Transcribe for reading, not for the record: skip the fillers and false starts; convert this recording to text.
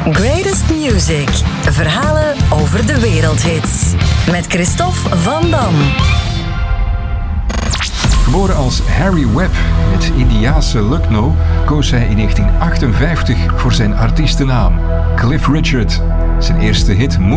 Greatest Music. Verhalen over de wereldhits. Met Christophe Van Dam. Geboren als Harry Webb in het Indiase Lucknow, koos hij in 1958 voor zijn artiestennaam, Cliff Richard. Zijn eerste hit